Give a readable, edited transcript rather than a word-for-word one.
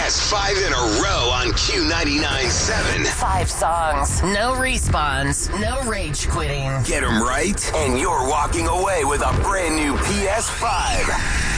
PS5 in a row on Q99.7. 5 songs, no respawns, no rage quitting. Get them right, and you're walking away with a brand new PS5.